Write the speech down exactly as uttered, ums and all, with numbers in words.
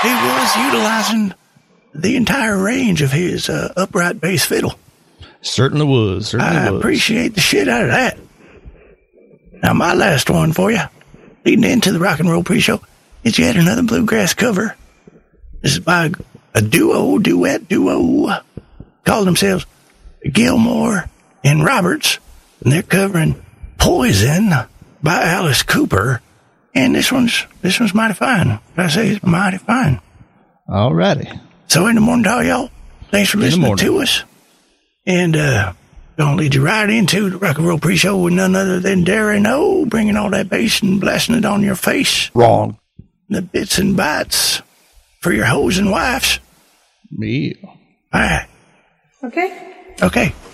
he was utilizing the entire range of his uh, upright bass fiddle. Certainly was. Certainly I was. appreciate the shit out of that. Now, my last one for you, leading into the rock and roll pre-show, is yet another bluegrass cover. This is by a duo, duet duo, call themselves Gilmore and Roberts, and they're covering Poison by Alice Cooper. And this one's this one's mighty fine. I say it's mighty fine. All righty. So in the morning to all y'all, thanks for listening to us. And uh, gonna lead you right into the rock and roll pre-show with none other than Darren O, bringing all that bass and blasting it on your face. Wrong. The bits and bites for your hoes and wives. Yeah. All right. Okay. Okay.